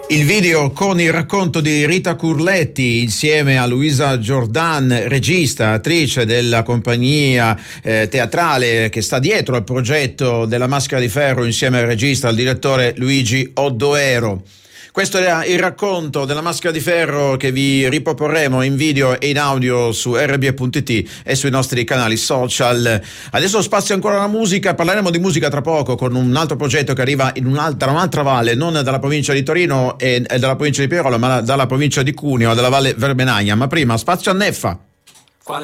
Il video con il racconto di Rita Curletti insieme a Luisa Giordan, regista, attrice della compagnia teatrale che sta dietro al progetto della Maschera di Ferro, insieme al regista, al direttore Luigi Odoero. Questo è il racconto della Maschera di Ferro che vi riproporremo in video e in audio su rb.it e sui nostri canali social. Adesso spazio ancora alla musica, parleremo di musica tra poco con un altro progetto che arriva da un'altra valle, non dalla provincia di Torino e dalla provincia di Pinerolo, ma dalla provincia di Cuneo, dalla Valle Verbenagna. Ma prima spazio a Neffa.